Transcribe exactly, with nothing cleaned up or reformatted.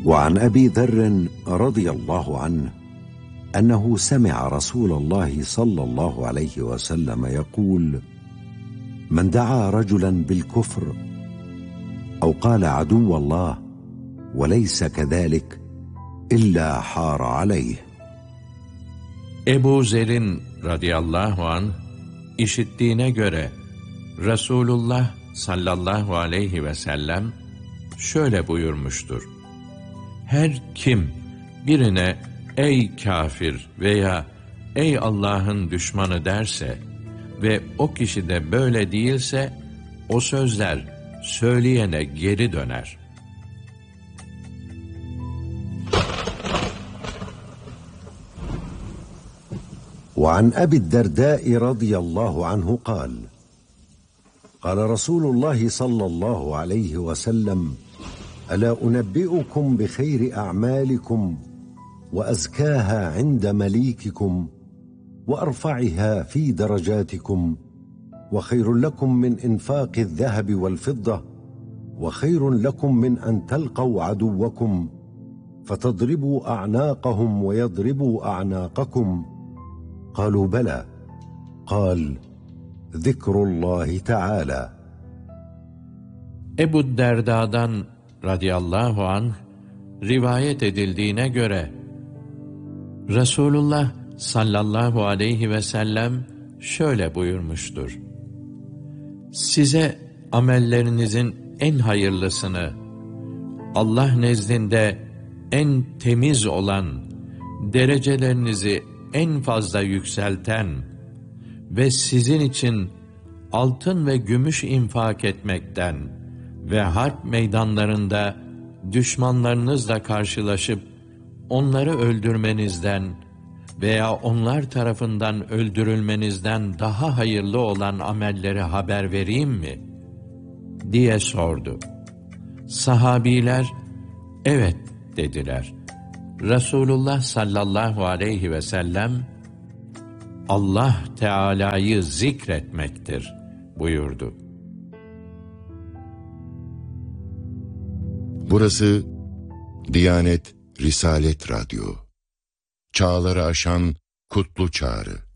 وعن أبي ذر رضي الله عنه أنه سمع رسول الله صلى الله عليه وسلم يقول: من دعا رجلا بالكفر أو قال عدو الله وليس كذلك إلا حار عليه. Ebu Zer'in radıyallahu anh işittiğine göre Resulullah sallallahu aleyhi ve sellem şöyle buyurmuştur: her kim birine ey kafir veya ey Allah'ın düşmanı derse ve o kişi de böyle değilse, o sözler söyleyene geri döner. وعن أبي الدرداء رضي الله عنه قال: قال رسول الله صلى الله عليه وسلم: ألا أنبئكم بخير أعمالكم وأزكاها عند مليككم وأرفعها في درجاتكم وخير لكم من إنفاق الذهب والفضة وخير لكم من أن تلقوا عدوكم فتضربوا أعناقهم ويضربوا أعناقكم. قالوا بلى. قال: ذكر الله تعالى. Ebu Derda'dan radıyallahu anh rivayet edildiğine göre Resulullah sallallahu aleyhi ve sellem şöyle buyurmuştur: size amellerinizin en hayırlısını, Allah nezdinde en temiz olan, derecelerinizi en fazla yükselten ve sizin için altın ve gümüş infak etmekten ve harp meydanlarında düşmanlarınızla karşılaşıp onları öldürmenizden veya onlar tarafından öldürülmenizden daha hayırlı olan amelleri haber vereyim mi diye sordu. Sahabiler evet dediler. Resulullah sallallahu aleyhi ve sellem Allah Teala'yı zikretmektir buyurdu. Burası Diyanet Risalet Radyo. Çağları aşan kutlu çağrı.